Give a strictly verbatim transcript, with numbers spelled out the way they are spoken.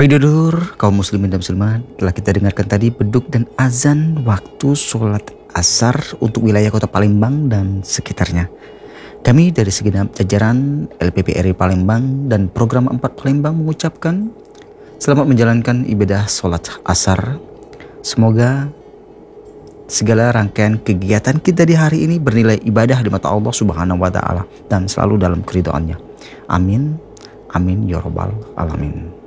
Baik dulur, kaum muslimin dan muslimat, telah kita dengarkan tadi beduk dan azan waktu sholat asar untuk wilayah kota Palembang dan sekitarnya. Kami dari segenap jajaran L P P R I Palembang dan program empat Palembang mengucapkan selamat menjalankan ibadah sholat asar. Semoga segala rangkaian kegiatan kita di hari ini bernilai ibadah di mata Allah Subhanahu wa Ta'ala dan selalu dalam keridhaannya. Amin, amin ya rabbal alamin.